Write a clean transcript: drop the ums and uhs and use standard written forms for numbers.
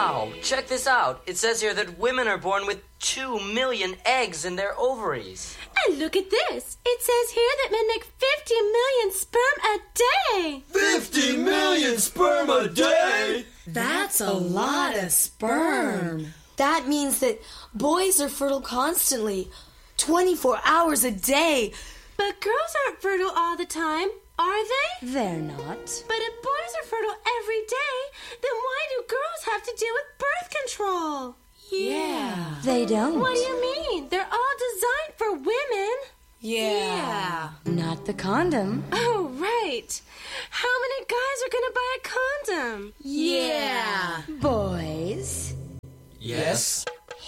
Wow, check this out. It says here that women are born with 2 million eggs in their ovaries. And look at this. It says here that men make 50 million sperm a day. 50 million sperm a day? That's a lot of sperm. That means that boys are fertile constantly, 24 hours a day. But girls aren't fertile all the time, are they? They're not. But if boys are fertile every day, then why do girls have to deal with birth control? Yeah. They don't. What do you mean? They're all designed for women. Yeah. Not the condom. Oh, right. How many guys are going to buy a condom? Yeah. Boys. Yes.